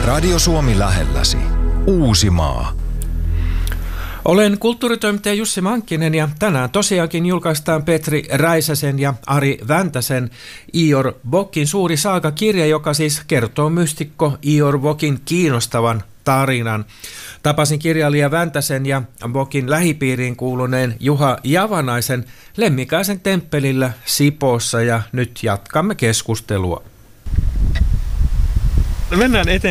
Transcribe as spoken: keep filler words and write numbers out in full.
Radio Suomi lähelläsi. Uusimaa. Olen kulttuuritoimittaja Jussi Mankkinen ja tänään tosiaankin julkaistaan Petri Räisäsen ja Ari Väntäsen Ior Bokin suuri saagakirja, joka siis kertoo mystikko Ior Bokin kiinnostavan tarinan. Tapasin kirjailija Väntäsen ja Bokin lähipiiriin kuuluneen Juha Javanaisen Lemminkäisen temppelillä Sipoossa ja nyt jatkamme keskustelua. Mennään eteenpäin.